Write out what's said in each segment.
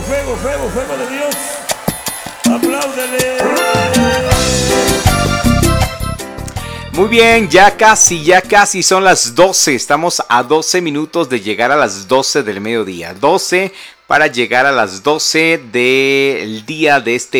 fuego de Dios. Apláudele. Muy bien, ya casi son las 12. Estamos a 12 minutos de llegar a las 12 del mediodía. 12 para llegar a las 12 del día de este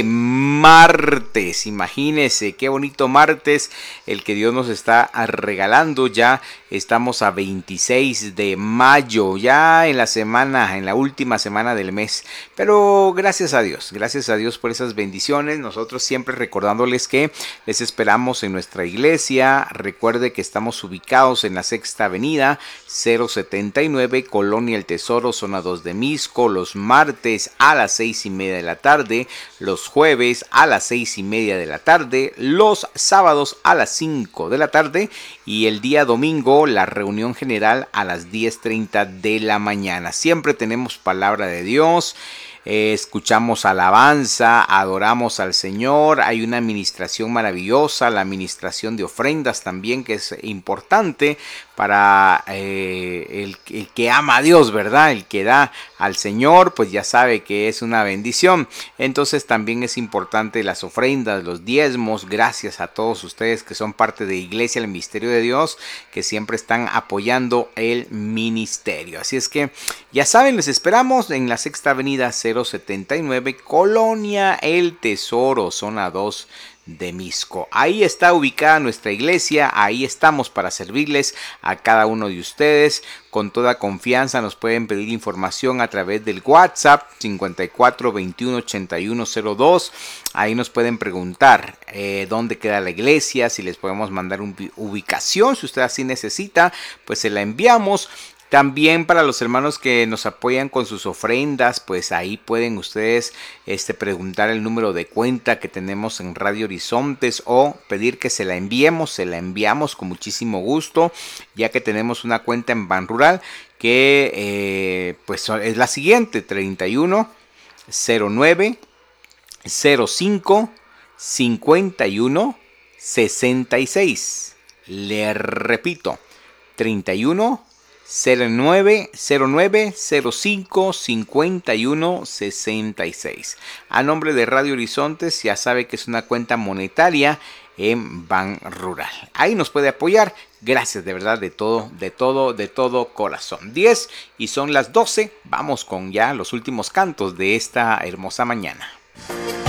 martes. Imagínense qué bonito martes el que Dios nos está regalando. Ya estamos a 26 de mayo, ya en la última semana del mes. Pero gracias a Dios por esas bendiciones. Nosotros siempre recordándoles que les esperamos en nuestra iglesia. Recuerde que estamos ubicados en la Sexta Avenida 079, Colonia El Tesoro, zona 2 de Mixco. Los martes a las 6:30 de la tarde, los jueves a las 6:30 de la tarde, los sábados a las 5 de la tarde y el día domingo la reunión general a las 10:30 de la mañana. Siempre tenemos palabra de Dios. Escuchamos alabanza, adoramos al Señor, hay una administración maravillosa, la administración de ofrendas también, que es importante para el que ama a Dios, ¿verdad? El que da al Señor, pues ya sabe que es una bendición. Entonces también es importante las ofrendas, los diezmos. Gracias a todos ustedes que son parte de Iglesia, el Ministerio de Dios, que siempre están apoyando el ministerio. Así es que ya saben, les esperamos en la Sexta Avenida 079, Colonia El Tesoro, zona 2 de Mixco. Ahí está ubicada nuestra iglesia, ahí estamos para servirles a cada uno de ustedes. Con toda confianza nos pueden pedir información a través del WhatsApp 54 21 81 02. Ahí nos pueden preguntar dónde queda la iglesia, si les podemos mandar una ubicación, si usted así necesita, pues se la enviamos. También para los hermanos que nos apoyan con sus ofrendas, pues ahí pueden ustedes preguntar el número de cuenta que tenemos en Radio Horizontes o pedir que se la enviamos con muchísimo gusto, ya que tenemos una cuenta en Banrural que pues es la siguiente: 31 09 05 51 66. Le repito, 31 09 05 51 66. A nombre de Radio Horizontes, ya sabe que es una cuenta monetaria en Banrural. Ahí nos puede apoyar. Gracias de verdad, de todo corazón. 10 y son las 12. Vamos con ya los últimos cantos de esta hermosa mañana.